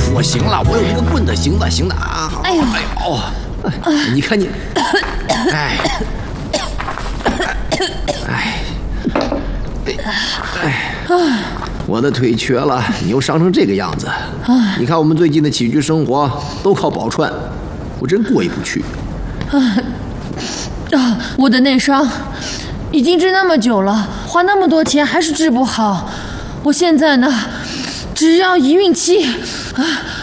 我行了，我有一个棍子，行的，行的啊！ 哎呦， 你看你，我的腿瘸了，你又伤成这个样子。你看我们最近的起居生活都靠宝钏，我真过意不去。 我的内伤已经治那么久了，花那么多钱还是治不好。我现在呢，只要一孕期。